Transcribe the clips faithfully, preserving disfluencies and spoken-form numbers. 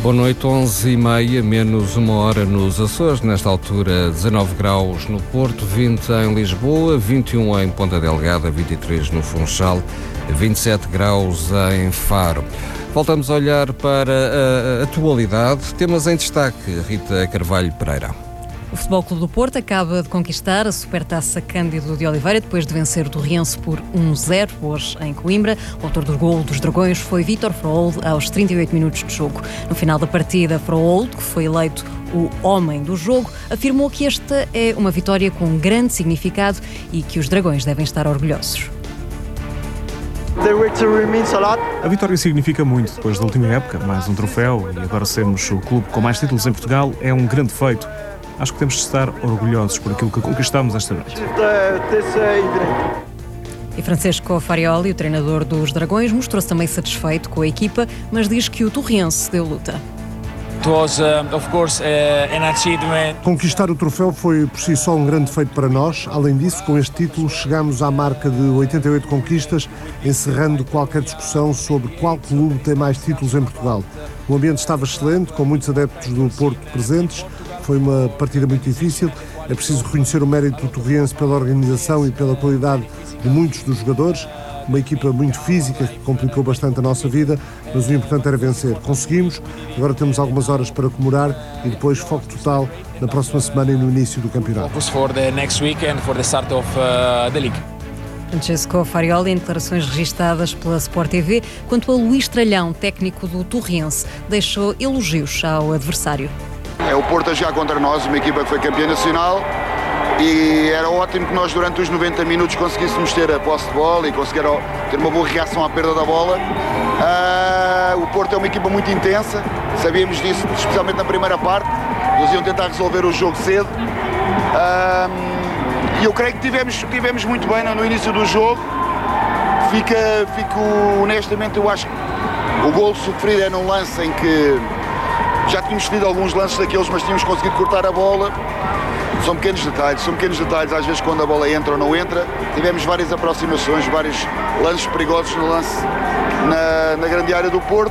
Boa noite, onze e meia, menos uma hora nos Açores, nesta altura dezanove graus no Porto, vinte em Lisboa, vinte e um em Ponta Delgada, vinte e três no Funchal, vinte e sete graus em Faro. Voltamos a olhar para a atualidade. Temas em destaque, Rita Carvalho Pereira. O Futebol Clube do Porto acaba de conquistar a Supertaça Cândido de Oliveira depois de vencer o Torriense por um zero hoje em Coimbra. O autor do gol dos Dragões foi Vítor Froholt aos trinta e oito minutos de jogo. No final da partida, Froholt, que foi eleito o homem do jogo, afirmou que esta é uma vitória com grande significado e que os Dragões devem estar orgulhosos. A vitória significa muito depois da última época, mais um troféu e agora sermos o clube com mais títulos em Portugal é um grande feito. Acho que temos de estar orgulhosos por aquilo que conquistamos esta noite. E Francesco Farioli, o treinador dos Dragões, mostrou-se também satisfeito com a equipa, mas diz que o Torriense deu luta. Conquistar o troféu foi por si só um grande feito para nós. Além disso, com este título chegamos à marca de oitenta e oito conquistas, encerrando qualquer discussão sobre qual clube tem mais títulos em Portugal. O ambiente estava excelente, com muitos adeptos do Porto presentes. Foi uma partida muito difícil. É preciso reconhecer o mérito do Torriense pela organização e pela qualidade de muitos dos jogadores. Uma equipa muito física que complicou bastante a nossa vida, mas o importante era vencer. Conseguimos, agora temos algumas horas para comemorar e depois foco total na próxima semana e no início do campeonato. Francesco Farioli, em declarações registadas pela Sport T V, quanto a Luís Tralhão, técnico do Torriense, deixou elogios ao adversário. É o Porto a jogar contra nós, uma equipa que foi campeã nacional, e era ótimo que nós durante os noventa minutos conseguíssemos ter a posse de bola e conseguir ter uma boa reação à perda da bola. Uh, o Porto é uma equipa muito intensa, sabíamos disso, especialmente na primeira parte. Eles iam tentar resolver o jogo cedo. E uh, eu creio que tivemos, tivemos muito bem no início do jogo. Fica, fico, honestamente, eu acho que o golo sofrido é num lance em que já tínhamos tido alguns lances daqueles, mas tínhamos conseguido cortar a bola. São pequenos detalhes, são pequenos detalhes, às vezes quando a bola entra ou não entra. Tivemos várias aproximações, vários lances perigosos no lance na, na grande área do Porto.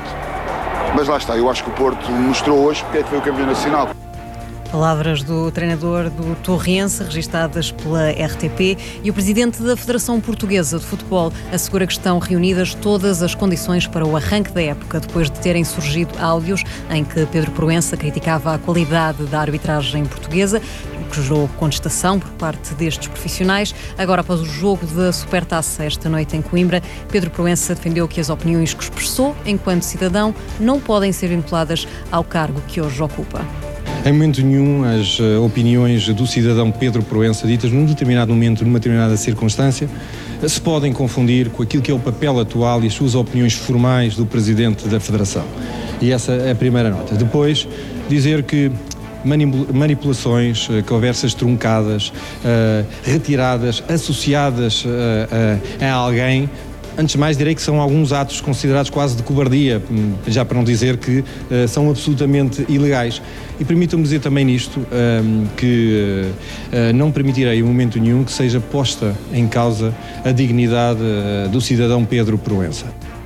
Mas lá está, eu acho que o Porto mostrou hoje porque é que foi o campeão nacional. Palavras do treinador do Torriense, registadas pela R T P, e o presidente da Federação Portuguesa de Futebol assegura que estão reunidas todas as condições para o arranque da época, depois de terem surgido áudios em que Pedro Proença criticava a qualidade da arbitragem portuguesa, o que gerou contestação por parte destes profissionais. Agora, após o jogo da Supertaça esta noite em Coimbra, Pedro Proença defendeu que as opiniões que expressou enquanto cidadão não podem ser vinculadas ao cargo que hoje ocupa. Em momento nenhum, as uh, opiniões do cidadão Pedro Proença, ditas num determinado momento, numa determinada circunstância, uh, se podem confundir com aquilo que é o papel atual e as suas opiniões formais do Presidente da Federação. E essa é a primeira nota. Depois, dizer que manipulações, uh, conversas truncadas, uh, retiradas, associadas uh, uh, a alguém, antes de mais direi que são alguns atos considerados quase de cobardia, já para não dizer que uh, são absolutamente ilegais. E permitam-me dizer também nisto um, que uh, não permitirei em momento nenhum que seja posta em causa a dignidade uh, do cidadão Pedro Proença.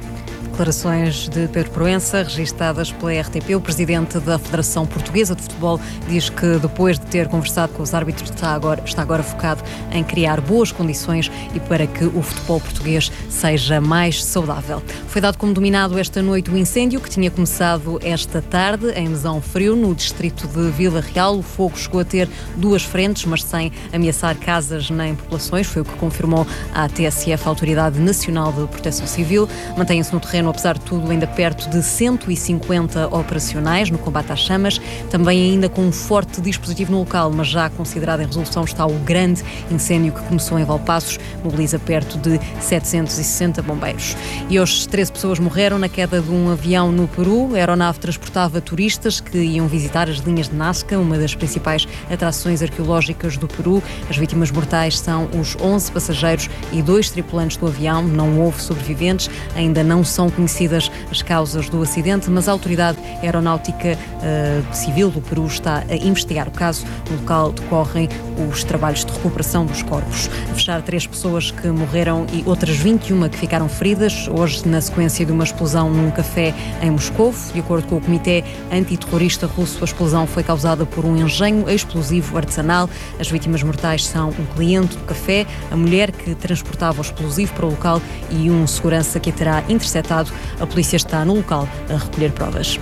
Declarações de Pedro Proença, registadas pela R T P. O presidente da Federação Portuguesa de Futebol diz que depois de ter conversado com os árbitros está agora, está agora focado em criar boas condições e para que o futebol português seja mais saudável. Foi dado como dominado esta noite o incêndio que tinha começado esta tarde em Mesão Frio, no distrito de Vila Real. O fogo chegou a ter duas frentes, mas sem ameaçar casas nem populações. Foi o que confirmou a T S F, a Autoridade Nacional de Proteção Civil. Mantém-se no terreno, apesar de tudo, ainda perto de cento e cinquenta operacionais no combate às chamas, também ainda com um forte dispositivo no local, mas já considerado em resolução está o grande incêndio que começou em Valpaços, mobiliza perto de setecentos e sessenta bombeiros. E hoje treze pessoas morreram na queda de um avião no Peru. A aeronave transportava turistas que iam visitar as linhas de Nazca, uma das principais atrações arqueológicas do Peru. As vítimas mortais são os onze passageiros e dois tripulantes do avião. Não houve sobreviventes, ainda não são conhecidos desconhecidas as causas do acidente, mas a Autoridade Aeronáutica uh, Civil do Peru está a investigar o caso. No local decorrem os trabalhos de recuperação dos corpos. A fechar, três pessoas que morreram e outras vinte e uma que ficaram feridas, hoje na sequência de uma explosão num café em Moscovo. De acordo com o Comitê Antiterrorista Russo, a explosão foi causada por um engenho explosivo artesanal. As vítimas mortais são um cliente do café, a mulher que transportava o explosivo para o local e um segurança que a terá interceptado. A polícia está no local a recolher provas.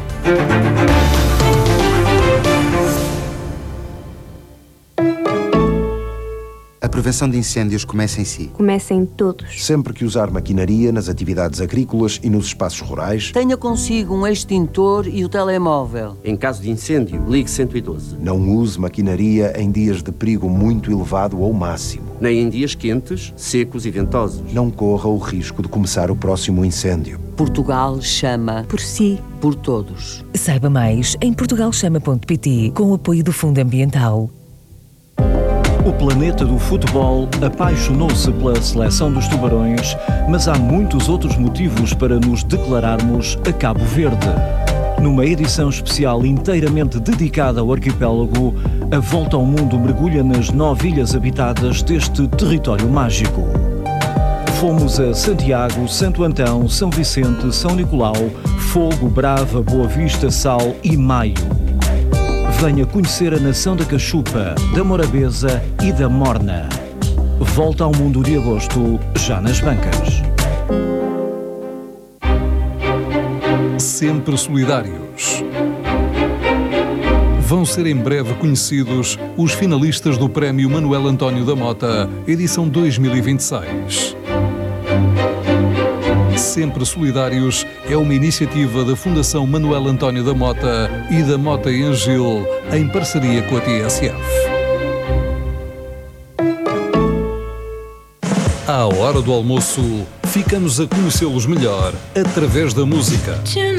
A prevenção de incêndios começa em si. Começa em todos. Sempre que usar maquinaria nas atividades agrícolas e nos espaços rurais, tenha consigo um extintor e o telemóvel. Em caso de incêndio, ligue cento e doze. Não use maquinaria em dias de perigo muito elevado ou máximo. Nem em dias quentes, secos e ventosos. Não corra o risco de começar o próximo incêndio. Portugal chama por si, por todos. Saiba mais em portugal chama ponto pt, com o apoio do Fundo Ambiental. O planeta do futebol apaixonou-se pela seleção dos Tubarões, mas há muitos outros motivos para nos declararmos a Cabo Verde. Numa edição especial inteiramente dedicada ao arquipélago, a Volta ao Mundo mergulha nas nove ilhas habitadas deste território mágico. Fomos a Santiago, Santo Antão, São Vicente, São Nicolau, Fogo, Brava, Boa Vista, Sal e Maio. Venha conhecer a nação da Cachupa, da Morabeza e da Morna. Volta ao Mundo de agosto, já nas bancas. Sempre solidários. Vão ser em breve conhecidos os finalistas do Prémio Manuel António da Mota, edição dois mil e vinte e seis. Sempre Solidários é uma iniciativa da Fundação Manuel António da Mota e da Mota em Gil, em parceria com a T S F. À hora do almoço, ficamos a conhecê-los melhor através da música.